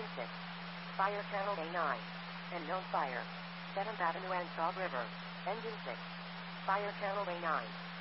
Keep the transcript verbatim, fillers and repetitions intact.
Engine six. Fire channel A nine. Unknown fire. seventh Avenue and Saw River. Engine six. Fire channel A nine.